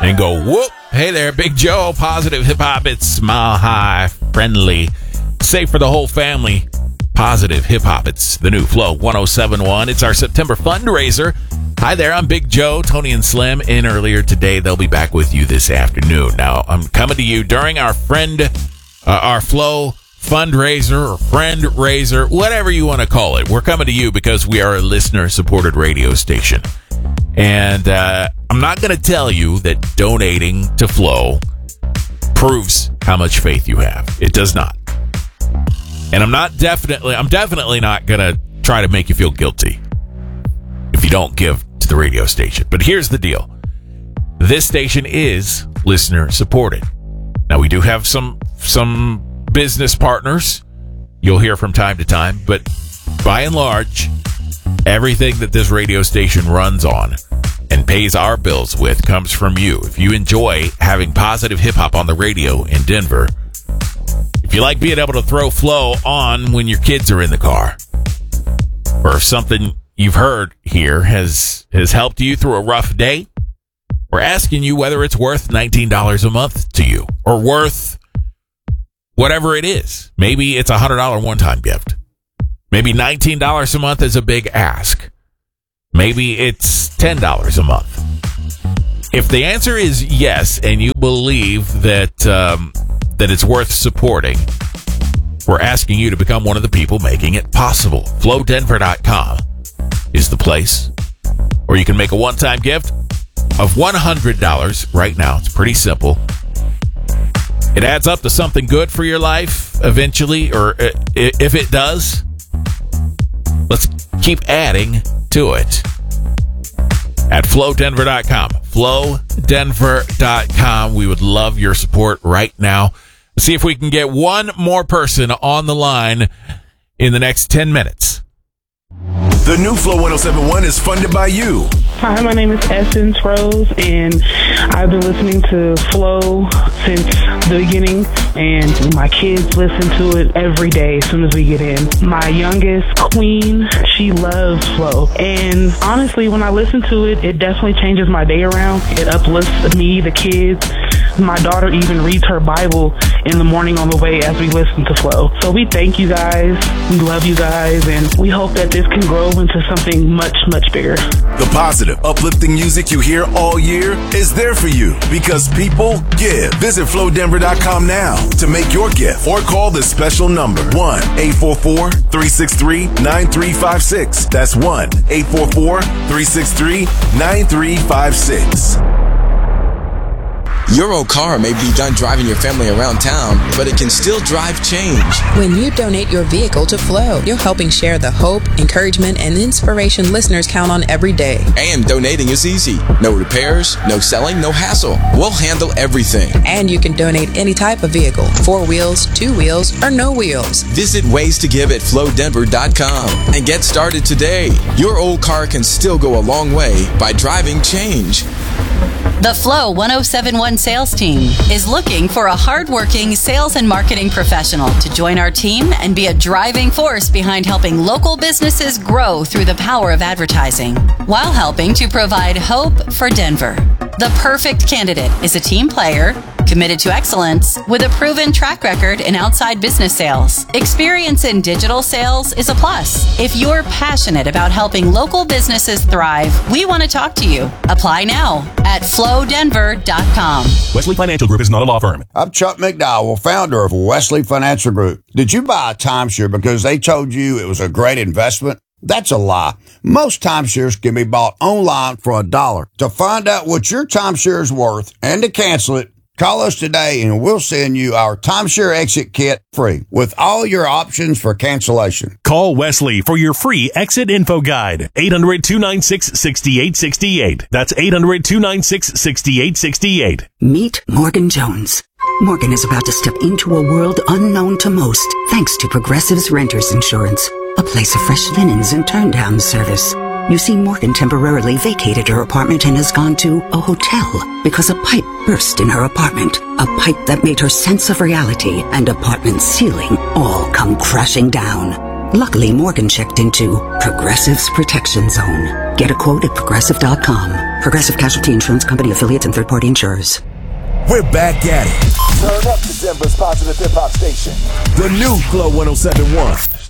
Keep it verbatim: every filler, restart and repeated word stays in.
and go, whoop, hey there, Big Joe, positive hip-hop, it's smile high, friendly, safe for the whole family, positive hip-hop, it's the new Flow one oh seven point one. It's our September fundraiser. Hi there, I'm Big Joe. Tony and Slim in earlier today. They'll be back with you this afternoon. Now, I'm coming to you during our friend, uh, our Flow fundraiser or friend raiser, whatever you want to call it. We're coming to you because we are a listener-supported radio station. And uh, I'm not going to tell you that donating to Flow proves how much faith you have. It does not. And I'm not definitely, I'm definitely not going to try to make you feel guilty if you don't give to the radio station. But here's the deal. This station is listener-supported. Now, we do have some some business partners you'll hear from time to time, but by and large, everything that this radio station runs on and pays our bills with comes from you. If you enjoy having positive hip-hop on the radio in Denver, if you like being able to throw Flow on when your kids are in the car, or if something you've heard here has has helped you through a rough day, we're asking you whether it's worth nineteen dollars a month to you, or worth whatever it is. Maybe it's a one hundred dollars one-time gift. Maybe nineteen dollars a month is a big ask. Maybe it's ten dollars a month. If the answer is yes, and you believe that um, that it's worth supporting, we're asking you to become one of the people making it possible. flow denver dot com is the place. Or you can make a one-time gift of one hundred dollars right now. It's pretty simple. It adds up to something good for your life eventually, or if it does, let's keep adding to it at flow denver dot com. flow denver dot com. We would love your support right now. Let's see if we can get one more person on the line in the next ten minutes. The new Flow one oh seven point one is funded by you. Hi, my name is Essence Rose, and I've been listening to Flow since the beginning, and my kids listen to it every day as soon as we get in. My youngest, Queen, she loves Flow, and honestly, when I listen to it, it definitely changes my day around. It uplifts me, the kids. My daughter even reads her Bible in the morning on the way as we listen to Flow. So we thank you guys, we love you guys, and we hope that this can grow into something much, much bigger. The positive, uplifting music you hear all year is there for you because people give. Visit flow denver dot com now to make your gift or call the special number one eight four four, three six three, nine three five six. That's one eight four four, three six three, nine three five six. Your old car may be done driving your family around town, but it can still drive change. When you donate your vehicle to Flow, you're helping share the hope, encouragement, and inspiration listeners count on every day. And donating is easy. No repairs, no selling, no hassle. We'll handle everything. And you can donate any type of vehicle, four wheels, two wheels, or no wheels. Visit ways to give at flow denver dot com and get started today. Your old car can still go a long way by driving change. The Flow one oh seven point one sales team is looking for a hardworking sales and marketing professional to join our team and be a driving force behind helping local businesses grow through the power of advertising, while helping to provide hope for Denver. The perfect candidate is a team player, committed to excellence, with a proven track record in outside business sales. Experience in digital sales is a plus. If you're passionate about helping local businesses thrive, we want to talk to you. Apply now at flow denver dot com. Wesley Financial Group is not a law firm. I'm Chuck McDowell, founder of Wesley Financial Group. Did you buy a timeshare because they told you it was a great investment? That's a lie. Most timeshares can be bought online for a dollar. To find out what your timeshare is worth and to cancel it, call us today and we'll send you our timeshare exit kit free with all your options for cancellation. Call Wesley for your free exit info guide. eight hundred, two nine six, six eight six eight. That's eight hundred, two nine six, six eight six eight. Meet Morgan Jones. Morgan is about to step into a world unknown to most thanks to Progressive's Renters Insurance, a place of fresh linens and turn-down service. You see, Morgan temporarily vacated her apartment and has gone to a hotel because a pipe burst in her apartment. A pipe that made her sense of reality and apartment ceiling all come crashing down. Luckily, Morgan checked into Progressive's Protection Zone. Get a quote at progressive dot com. Progressive Casualty Insurance Company, affiliates, and third-party insurers. We're back at it. Turn up to Denver's positive hip-hop station. The new Flow one oh seven point one.